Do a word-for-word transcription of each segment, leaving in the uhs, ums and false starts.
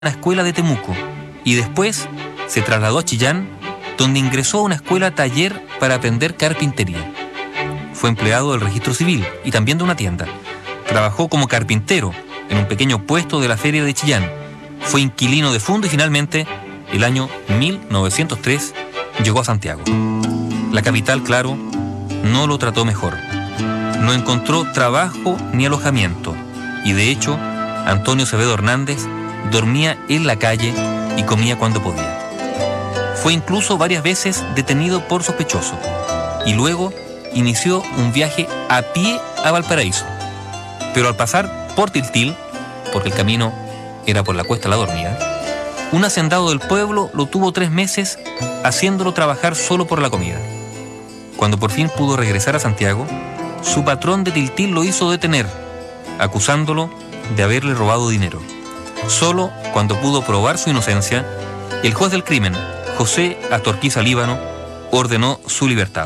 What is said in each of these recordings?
una escuela de Temuco y después se trasladó a Chillán, donde ingresó a una escuela taller para aprender carpintería. Fue empleado del registro civil y también de una tienda. Trabajó como carpintero en un pequeño puesto de la feria de Chillán. Fue inquilino de fondo y finalmente, el año mil novecientos tres, llegó a Santiago. La capital, claro, no lo trató mejor. No encontró trabajo ni alojamiento y de hecho, Antonio Acevedo Hernández dormía en la calle y comía cuando podía. Fue incluso varias veces detenido por sospechoso y luego inició un viaje a pie a Valparaíso. Pero al pasar por Tiltil, porque el camino era por la Cuesta La Dormida, un hacendado del pueblo lo tuvo tres meses haciéndolo trabajar solo por la comida. Cuando por fin pudo regresar a Santiago, su patrón de Tiltil lo hizo detener, acusándolo de haberle robado dinero. Solo cuando pudo probar su inocencia, el juez del crimen, José Astorquiza Líbano, ordenó su libertad.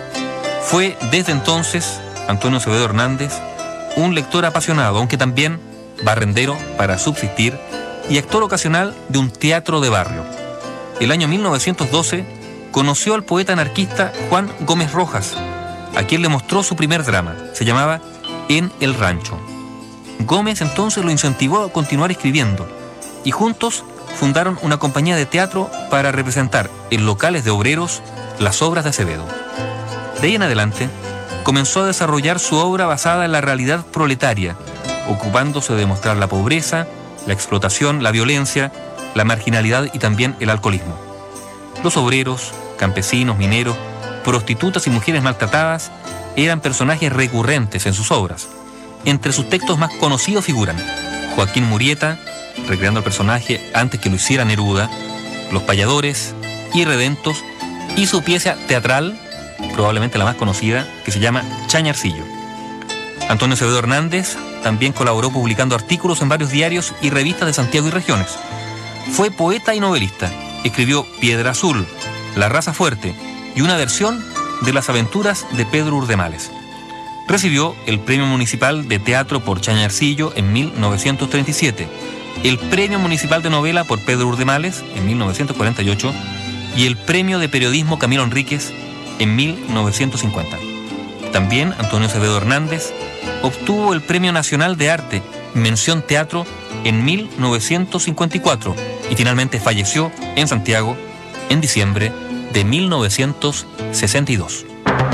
Fue desde entonces, Antonio Acevedo Hernández, un lector apasionado, aunque también barrendero para subsistir y actor ocasional de un teatro de barrio. El año mil novecientos doce conoció al poeta anarquista Juan Gómez Rojas, a quien le mostró su primer drama. Se llamaba En el Rancho. Gómez entonces lo incentivó a continuar escribiendo y juntos fundaron una compañía de teatro para representar en locales de obreros las obras de Acevedo. De ahí en adelante comenzó a desarrollar su obra basada en la realidad proletaria, ocupándose de mostrar la pobreza, la explotación, la violencia, la marginalidad y también el alcoholismo. Los obreros, campesinos, mineros, prostitutas y mujeres maltratadas eran personajes recurrentes en sus obras. Entre sus textos más conocidos figuran Joaquín Murieta, recreando el personaje antes que lo hiciera Neruda, Los Payadores, Irredentos y su pieza teatral, probablemente la más conocida, que se llama Chañarcillo. Antonio Acevedo Hernández también colaboró publicando artículos en varios diarios y revistas de Santiago y regiones. Fue poeta y novelista. Escribió Piedra Azul, La Raza Fuerte y una versión de Las Aventuras de Pedro Urdemales. Recibió el Premio Municipal de Teatro por Chañarcillo en mil novecientos treinta y siete, el Premio Municipal de Novela por Pedro Urdemales en mil novecientos cuarenta y ocho y el Premio de Periodismo Camilo Enríquez en mil novecientos cincuenta. También Antonio Acevedo Hernández obtuvo el Premio Nacional de Arte, Mención Teatro, en mil novecientos cincuenta y cuatro y finalmente falleció en Santiago en diciembre de mil novecientos sesenta y dos.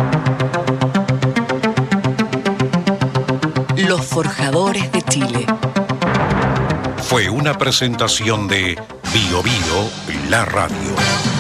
Los Forjadores de Chile. Fue una presentación de Bio Bio, la radio.